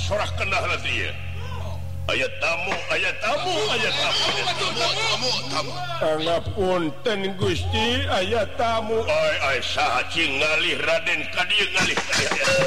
sorak kena dia ayat tamu Pangapunten Gusti aya tamu saha cing ngalih Raden ka dieu ngalih